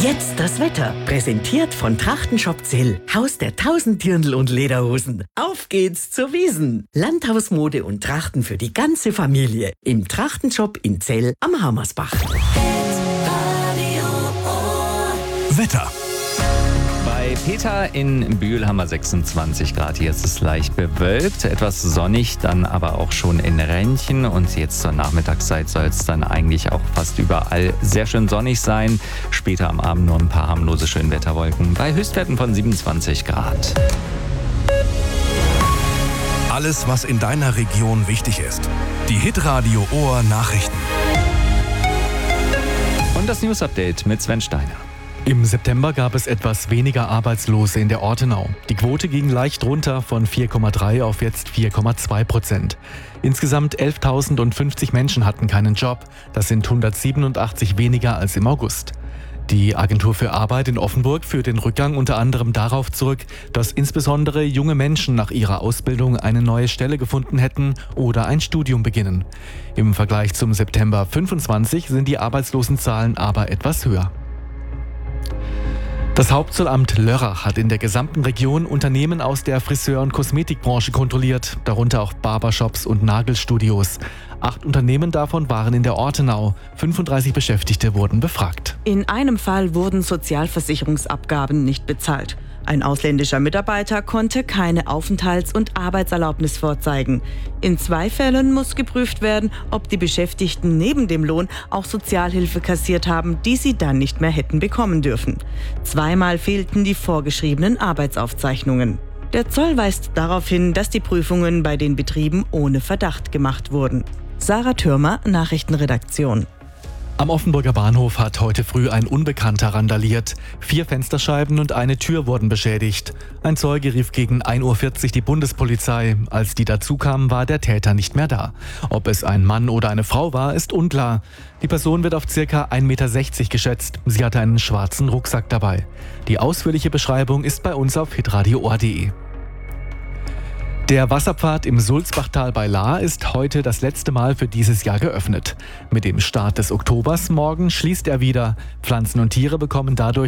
Jetzt das Wetter, präsentiert von Trachtenshop Zell, Haus der 1000 Dirndl und Lederhosen. Auf geht's zur Wiesn. Landhausmode und Trachten für die ganze Familie. Im Trachtenshop in Zell am Hammersbach. Wetter. Bei Peter in Bühl haben wir 26 Grad. Hier ist es leicht bewölkt, etwas sonnig, dann aber auch schon in Rheinchen. Und jetzt zur Nachmittagszeit soll es dann eigentlich auch fast überall sehr schön sonnig sein. Später am Abend nur ein paar harmlose Schönwetterwolken bei Höchstwerten von 27 Grad. Alles, was in deiner Region wichtig ist. Die Hitradio Ohr Nachrichten. Und das News-Update mit Sven Steiner. Im September gab es etwas weniger Arbeitslose in der Ortenau. Die Quote ging leicht runter von 4,3 auf jetzt 4,2%. Insgesamt 11.050 Menschen hatten keinen Job. Das sind 187 weniger als im August. Die Agentur für Arbeit in Offenburg führt den Rückgang unter anderem darauf zurück, dass insbesondere junge Menschen nach ihrer Ausbildung eine neue Stelle gefunden hätten oder ein Studium beginnen. Im Vergleich zum September 25 sind die Arbeitslosenzahlen aber etwas höher. Das Hauptzollamt Lörrach hat in der gesamten Region Unternehmen aus der Friseur- und Kosmetikbranche kontrolliert, darunter auch Barbershops und Nagelstudios. 8 Unternehmen davon waren in der Ortenau. 35 Beschäftigte wurden befragt. In einem Fall wurden Sozialversicherungsabgaben nicht bezahlt. Ein ausländischer Mitarbeiter konnte keine Aufenthalts- und Arbeitserlaubnis vorzeigen. In 2 Fällen muss geprüft werden, ob die Beschäftigten neben dem Lohn auch Sozialhilfe kassiert haben, die sie dann nicht mehr hätten bekommen dürfen. 2-mal fehlten die vorgeschriebenen Arbeitsaufzeichnungen. Der Zoll weist darauf hin, dass die Prüfungen bei den Betrieben ohne Verdacht gemacht wurden. Sarah Thürmer, Nachrichtenredaktion. Am Offenburger Bahnhof hat heute früh ein Unbekannter randaliert. 4 Fensterscheiben und eine Tür wurden beschädigt. Ein Zeuge rief gegen 1:40 Uhr die Bundespolizei. Als die dazukamen, war der Täter nicht mehr da. Ob es ein Mann oder eine Frau war, ist unklar. Die Person wird auf ca. 1,60 Meter geschätzt. Sie hatte einen schwarzen Rucksack dabei. Die ausführliche Beschreibung ist bei uns auf hitradioohr.de. Der Wasserpfad im Sulzbachtal bei Lahr ist heute das letzte Mal für dieses Jahr geöffnet. Mit dem Start des Oktobers morgen schließt er wieder. Pflanzen und Tiere bekommen dadurch